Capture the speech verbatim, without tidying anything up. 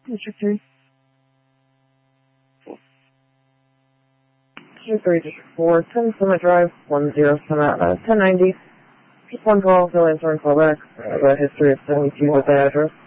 District three. District three, District four, ten Summit Drive, one zero Summit, uh, ten ninety. Just one call, no answer and call back. Uh, the history of seventy-two with that address.